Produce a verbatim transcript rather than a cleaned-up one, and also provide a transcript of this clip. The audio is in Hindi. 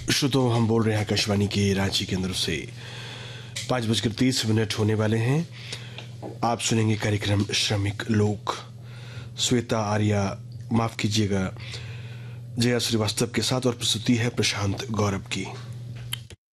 श्रोताओं, हम बोल रहे हैं आकाशवाणी के रांची केंद्र से। पाँच बजकर तीस मिनट होने वाले हैं। आप सुनेंगे कार्यक्रम श्रमिक लोक। श्वेता आर्या, माफ कीजिएगा, जया श्रीवास्तव के साथ, और प्रस्तुति है प्रशांत गौरव की।